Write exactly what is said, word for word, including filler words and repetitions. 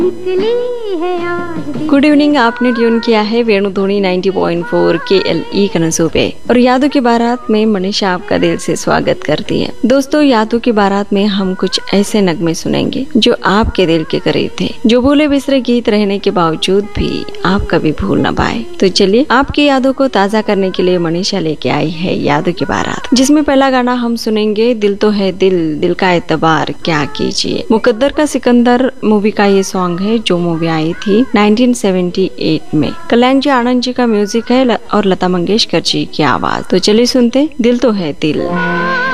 Good evening, आपने tune किया है वेणुध्वनि नब्बे पॉइंट चार के एल ई कनसू पे और यादों की बारात में मनीषा आपका दिल से स्वागत करती है। दोस्तों, यादों की बारात में हम कुछ ऐसे नगमे सुनेंगे जो आपके दिल के करीब थे, जो भूले बिसरे गीत रहने के बावजूद भी आप कभी भूल न पाए। तो चलिए, आपकी यादों को ताजा करने के लिए मनीषा लेके आई है यादों की बारात, जिसमें पहला गाना हम सुनेंगे दिल तो है दिल, दिल का एतबार क्या कीजिए। मुकद्दर का सिकंदर मूवी का ये सॉन्ग है जो मूवी आई थी नाइनटीन सेवेंटी एट में। कल्याण जी आनंद जी का म्यूजिक है और लता मंगेशकर जी की आवाज। तो चलिए सुनते दिल तो है दिल।